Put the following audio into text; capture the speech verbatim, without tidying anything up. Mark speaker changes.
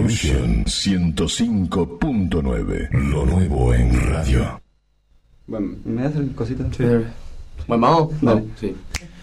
Speaker 1: Fusion ciento cinco punto nueve. Lo nuevo en radio.
Speaker 2: Bueno, ¿me das el cosito?
Speaker 3: Sí. Bueno, vamos.
Speaker 2: Dale.
Speaker 3: Sí.